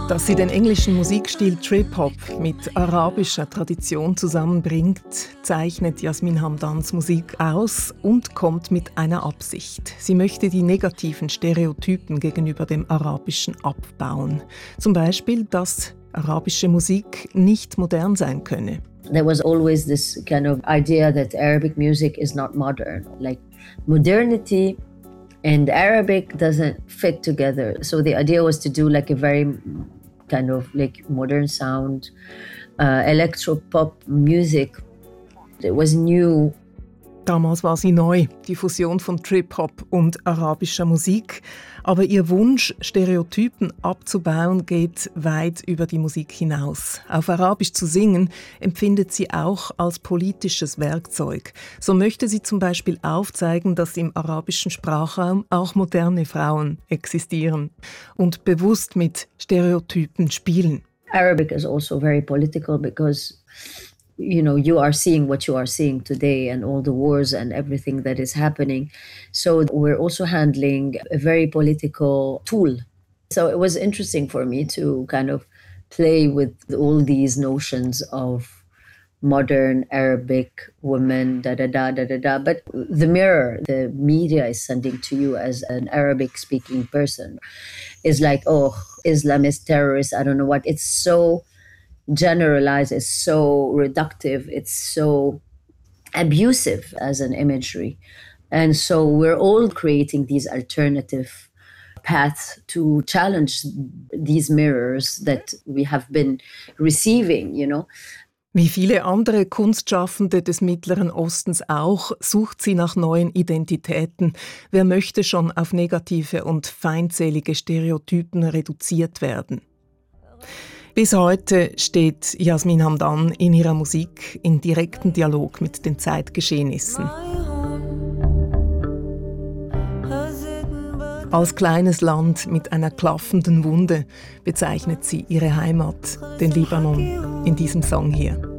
Dass sie den englischen Musikstil Trip-Hop mit arabischer Tradition zusammenbringt, zeichnet Yasmin Hamdans Musik aus und kommt mit einer Absicht. Sie möchte die negativen Stereotypen gegenüber dem Arabischen abbauen. Zum Beispiel, dass arabische Musik nicht modern sein könne. There was always this kind of idea that Arabic music is not modern. Like modernity and Arabic doesn't fit together. So the idea was to do like a very kind of like modern sound, electro-pop music. It was new. Damals war sie neu, die Fusion von Trip-Hop und arabischer Musik. Aber ihr Wunsch, Stereotypen abzubauen, geht weit über die Musik hinaus. Auf Arabisch zu singen empfindet sie auch als politisches Werkzeug. So möchte sie zum Beispiel aufzeigen, dass im arabischen Sprachraum auch moderne Frauen existieren und bewusst mit Stereotypen spielen. Arabic is also very political because you are seeing what you are seeing today and all the wars and everything that is happening. So we're also handling a very political tool. So it was interesting for me to kind of play with all these notions of modern Arabic women, da-da-da. But the mirror the media is sending to you as an Arabic-speaking person is like, oh, Islamist terrorists, I don't know what. It's so generalized, it's so reductive, it's so abusive as an imagery. And so we're all creating these alternative paths to challenge these mirrors that we have been receiving, Wie viele andere Kunstschaffende des Mittleren Ostens auch, sucht sie nach neuen Identitäten. Wer möchte schon auf negative und feindselige Stereotypen reduziert werden? Bis heute steht Yasmin Hamdan in ihrer Musik in direktem Dialog mit den Zeitgeschehnissen. Als kleines Land mit einer klaffenden Wunde bezeichnet sie ihre Heimat, den Libanon, in diesem Song hier.